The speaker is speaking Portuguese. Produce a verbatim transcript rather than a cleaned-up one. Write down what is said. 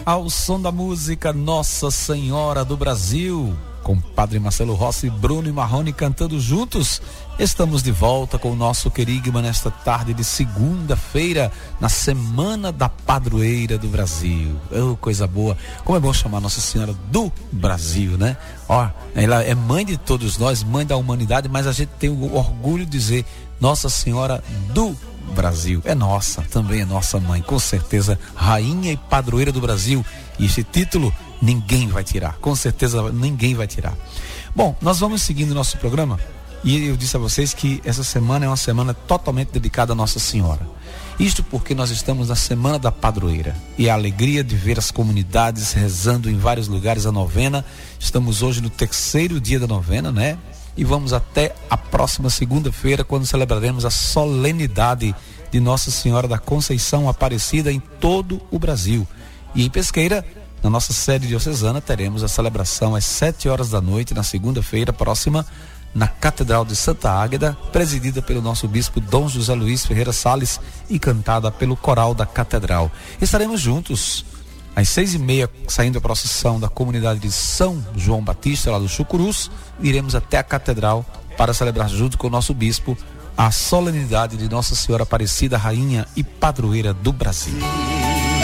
ao som da música Nossa Senhora do Brasil, com Padre Marcelo Rossi, Bruno e Marrone cantando juntos. Estamos de volta com o nosso querigma nesta tarde de segunda-feira, na Semana da Padroeira do Brasil. Oh, coisa boa. Como é bom chamar Nossa Senhora do Brasil, né? Ó, ela é mãe de todos nós, mãe da humanidade, mas a gente tem o orgulho de dizer Nossa Senhora do Brasil. É nossa, também é nossa mãe, com certeza, rainha e padroeira do Brasil. E esse título ninguém vai tirar, com certeza ninguém vai tirar. Bom, nós vamos seguindo o nosso programa e eu disse a vocês que essa semana é uma semana totalmente dedicada a Nossa Senhora. Isto porque nós estamos na Semana da Padroeira e a alegria de ver as comunidades rezando em vários lugares a novena. Estamos hoje no terceiro dia da novena, né? E vamos até a próxima segunda-feira, quando celebraremos a solenidade de Nossa Senhora da Conceição Aparecida em todo o Brasil. E em Pesqueira, na nossa sede diocesana, teremos a celebração às sete horas da noite, na segunda-feira próxima, na Catedral de Santa Águeda, presidida pelo nosso bispo Dom José Luiz Ferreira Salles e cantada pelo coral da Catedral. Estaremos juntos às seis e meia, saindo a procissão da comunidade de São João Batista, lá do Chucurus. Iremos até a Catedral para celebrar junto com o nosso bispo a solenidade de Nossa Senhora Aparecida, Rainha e Padroeira do Brasil.